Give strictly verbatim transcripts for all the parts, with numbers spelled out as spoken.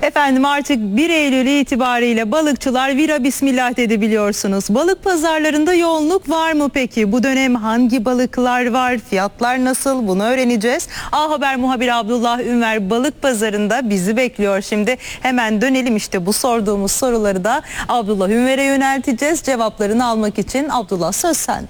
Efendim artık bir Eylül itibariyle balıkçılar vira bismillah dedi biliyorsunuz. Balık pazarlarında yoğunluk var mı peki? Bu dönem hangi balıklar var? Fiyatlar nasıl? Bunu öğreneceğiz. A Haber muhabiri Abdullah Ünver balık pazarında bizi bekliyor şimdi. Hemen dönelim işte bu sorduğumuz soruları da Abdullah Ünver'e yönelteceğiz. Cevaplarını almak için Abdullah söz sende.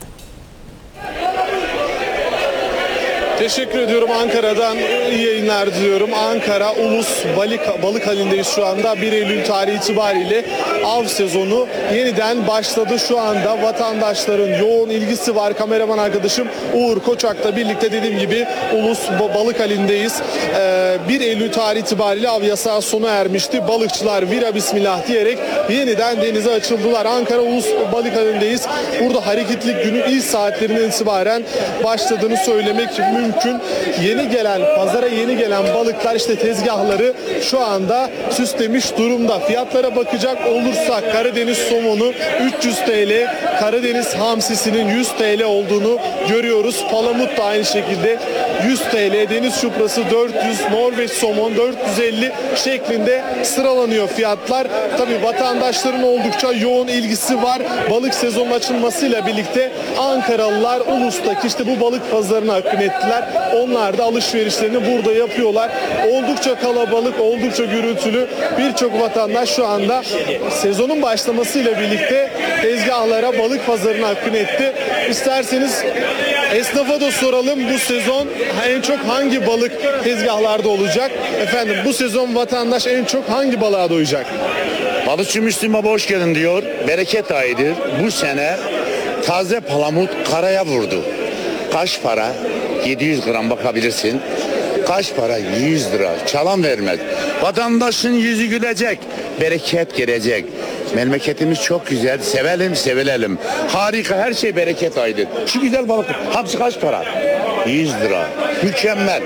Teşekkür ediyorum. Ankara'dan iyi yayınlar diliyorum. Ankara Ulus Balık, balık halindeyiz şu anda. bir Eylül tarihi itibariyle av sezonu yeniden başladı. Şu anda vatandaşların yoğun ilgisi var. Kameraman arkadaşım Uğur Koçak'la birlikte dediğim gibi Ulus Balık halindeyiz. Ee, bir Eylül tarihi itibariyle av yasağı sona ermişti. Balıkçılar vira bismillah diyerek yeniden denize açıldılar. Ankara Ulus Balık halindeyiz. Burada hareketlilik günün ilk saatlerinden itibaren başladığını söylemek mümkün. Mümkün. Yeni gelen, pazara yeni gelen balıklar işte tezgahları şu anda süslemiş durumda. Fiyatlara bakacak olursak Karadeniz somonu üç yüz TL, Karadeniz hamsisinin yüz TL olduğunu görüyoruz. Palamut da aynı şekilde yüz TL, deniz çuprası dört yüz, Norveç somon dört yüz elli şeklinde sıralanıyor fiyatlar. Tabii vatandaşların oldukça yoğun ilgisi var. Balık sezonunun açılmasıyla birlikte Ankaralılar Ulus'taki işte bu balık pazarına akın ettiler. Onlar da alışverişlerini burada yapıyorlar. Oldukça kalabalık, oldukça gürültülü. Birçok vatandaş şu anda sezonun başlamasıyla birlikte tezgahlara, balık pazarına akın etti. İsterseniz esnafa da soralım, bu sezon en çok hangi balık tezgahlarda olacak? Efendim bu sezon vatandaş en çok hangi balığa doyacak? Balıkçı Müslüm Baba hoş geldin diyor. Bereket ayıdır. Bu sene taze palamut karaya vurdu. Kaç para? yedi yüz gram bakabilirsin. Kaç para? yüz lira. Çalan vermez. Vatandaşın yüzü gülecek. Bereket gelecek. Memleketimiz çok güzel. Sevelim, sevilelim. Harika, her şey bereket aydır. Şu güzel balık. Hamsi kaç para? yüz lira. Mükemmel.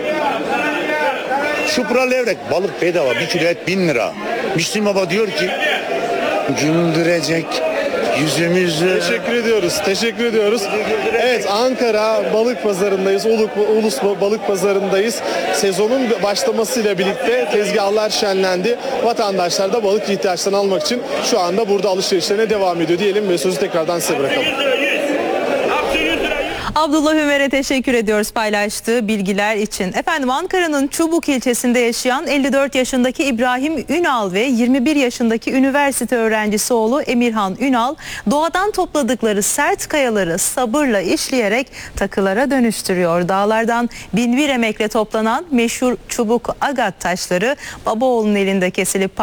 Şupra levrek. Balık bedava. Bir kilo et bin lira. Müslüm Baba diyor ki güldürecek yüzümüzü. Teşekkür ediyoruz. Teşekkür ediyoruz. Evet, Ankara balık pazarındayız. Ulus, Ulus balık pazarındayız. Sezonun başlamasıyla birlikte tezgahlar şenlendi. Vatandaşlar da balık ihtiyaçlarını almak için şu anda burada alışverişlerine devam ediyor diyelim ve sözü tekrardan size bırakalım. Abdullah Ünver'e teşekkür ediyoruz paylaştığı bilgiler için. Efendim Ankara'nın Çubuk ilçesinde yaşayan elli dört yaşındaki İbrahim Ünal ve yirmi bir yaşındaki üniversite öğrencisi oğlu Emirhan Ünal doğadan topladıkları sert kayaları sabırla işleyerek takılara dönüştürüyor. Dağlardan bin bir emekle toplanan meşhur çubuk agat taşları baba oğlunun elinde kesilip